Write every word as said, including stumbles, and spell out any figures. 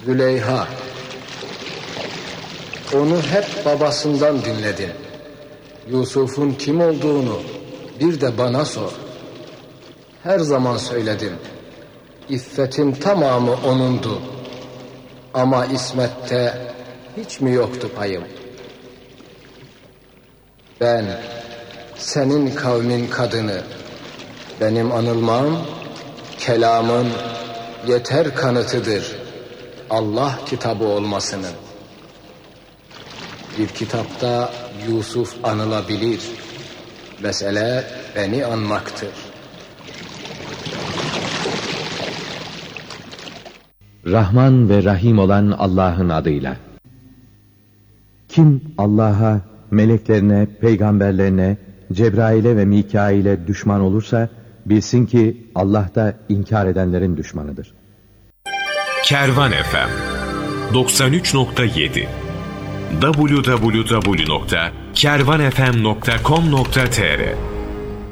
Züleyha. Onu hep babasından dinledin. Yusuf'un kim olduğunu bir de bana sor. Her zaman söyledim. İffetin tamamı onundu. Ama İsmet'te hiç mi yoktu payım? Ben, senin kavmin kadını, benim anılmam, kelamın yeter kanıtıdır Allah kitabı olmasının. Bir kitapta Yusuf anılabilir. Mesele beni anmaktır. Rahman ve Rahim olan Allah'ın adıyla. Kim Allah'a, meleklerine, peygamberlerine, Cebrail'e ve Mikail'e düşman olursa, bilsin ki Allah da inkar edenlerin düşmanıdır. Kervan F M doksan üç nokta yedi double-u double-u double-u nokta kervan f m nokta com nokta t r